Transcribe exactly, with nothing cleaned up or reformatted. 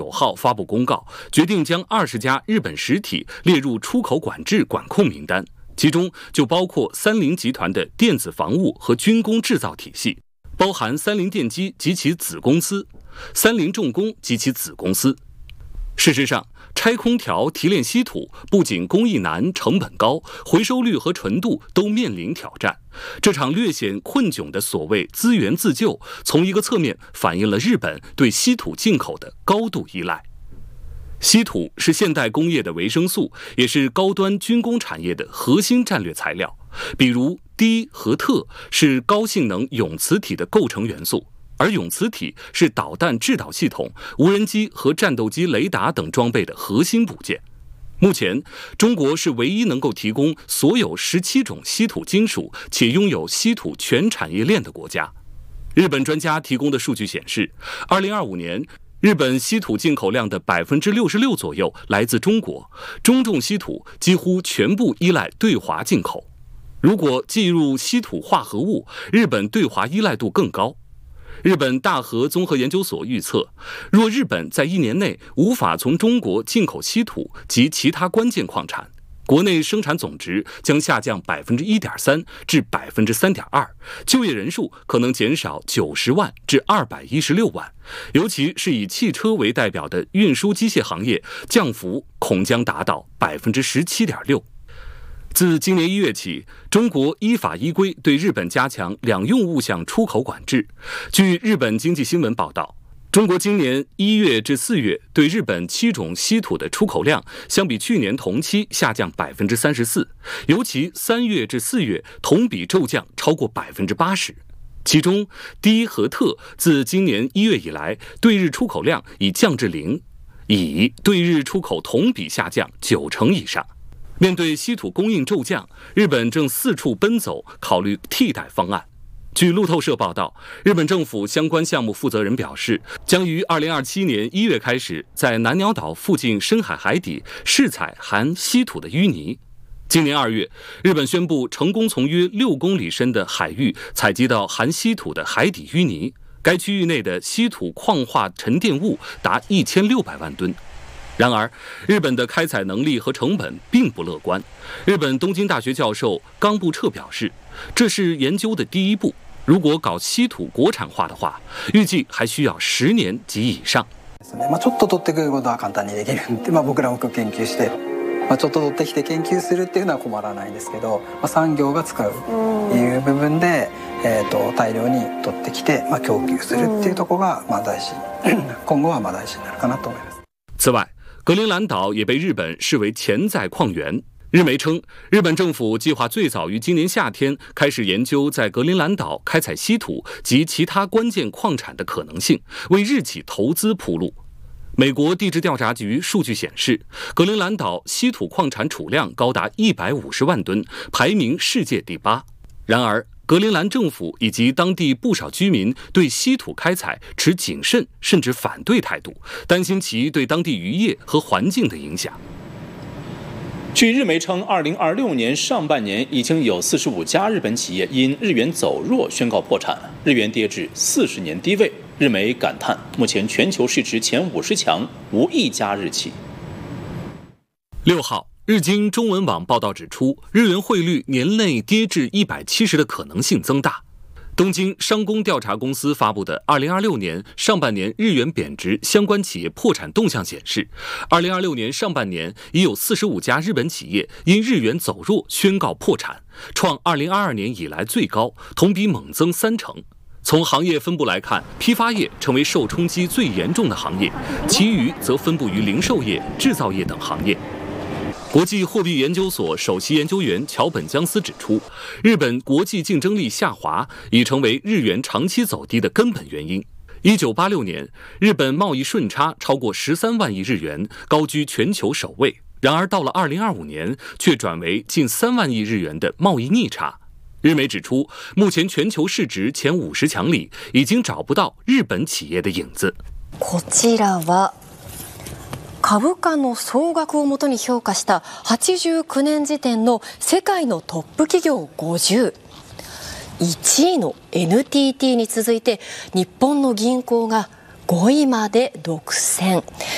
九号发布公告，决定将二十家日本实体列入出口管制管控名单，其中就包括三菱集团的电子防务和军工制造体系，包含三菱电机及其子公司、三菱重工及其子公司。事实上，拆空调提炼稀土不仅工艺难、成本高，回收率和纯度都面临挑战。这场略显困窘的所谓资源自救，从一个侧面反映了日本对稀土进口的高度依赖。稀土是现代工业的维生素，也是高端军工产业的核心战略材料。比如低和特是高性能永磁体的构成元素，而永磁体是导弹制导系统、无人机和战斗机雷达等装备的核心部件。目前，中国是唯一能够提供所有十七种稀土金属且拥有稀土全产业链的国家。日本专家提供的数据显示，二零二五年日本稀土进口量的百分之六十六左右来自中国，中重稀土几乎全部依赖对华进口。如果计入稀土化合物，日本对华依赖度更高。日本大和综合研究所预测，若日本在一年内无法从中国进口稀土及其他关键矿产，国内生产总值将下降百分之一点三至百分之三点二，就业人数可能减少九十万至二百一十六万，尤其是以汽车为代表的运输机械行业，降幅恐将达到百分之十七点六。自今年一月起，中国依法依规对日本加强两用物项出口管制。据日本经济新闻报道，中国今年一月至四月对日本七种稀土的出口量，相比去年同期下降百分之三十四，尤其三月至四月同比骤降超过百分之八十。其中，低和特自今年一月以来对日出口量已降至零，乙对日出口同比下降九成以上。面对稀土供应骤降，日本正四处奔走，考虑替代方案。据路透社报道，日本政府相关项目负责人表示，将于二零二七年一月开始在南鸟岛附近深海海底试采含稀土的淤泥。今年二月，日本宣布成功从约六公里深的海域采集到含稀土的海底淤泥，该区域内的稀土矿化沉淀物达一千六百万吨。然而，日本的开采能力和成本并不乐观。日本东京大学教授冈部彻表示，这是研究的第一步，如果搞稀土国产化的话，预计还需要十年及以上。 まあちょっと取ってくることは簡単にできるんで、まあ僕らも研究して、まあちょっと取ってきて研究するっていうのは困らないんですけど、まあ産業が使ういう部分で、えっと大量に取ってきて、まあ供給するっていうところがまあ大事、今後はまあ大事になるかなと思います。 此外，格陵兰岛也被日本视为潜在矿源。日媒称，日本政府计划最早于今年夏天开始研究在格陵兰岛开采稀土及其他关键矿产的可能性，为日企投资铺路。美国地质调查局数据显示，格陵兰岛稀土矿产储量高达一百五十万吨，排名世界第八。然而，格陵兰政府以及当地不少居民对稀土开采持谨慎甚至反对态度，担心其对当地渔业和环境的影响。 据日媒称，二零二六年上半年已经有四十五家日本企业因日元走弱宣告破产，日元跌至四十年低位。日媒感叹，目前全球市值前五十强无一家日企。 六号，日经中文网报道指出，日元汇率年内跌至一百七十的可能性增大。东京商工调查公司发布的二零二六年上半年日元贬值相关企业破产动向显示，二零二六年上半年已有四十五家日本企业因日元走弱宣告破产，创二零二二年以来最高，同比猛增三成。从行业分布来看，批发业成为受冲击最严重的行业，其余则分布于零售业、制造业等行业。国际货币研究所首席研究员桥本江司指出，日本国际竞争力下滑已成为日元长期走低的根本原因。一九八六年，日本贸易顺差超过十三万亿日元，高居全球首位。然而到了二零二五年，却转为近三万亿日元的贸易逆差。日媒指出，目前全球市值前五十强里已经找不到日本企业的影子。 こちらは株価の総額をもとに評価したはちじゅうきゅうねん時点の世界のトップ企業ごじゅう。いちいの エヌティーティー に続いて日本の銀行がごいまで独占。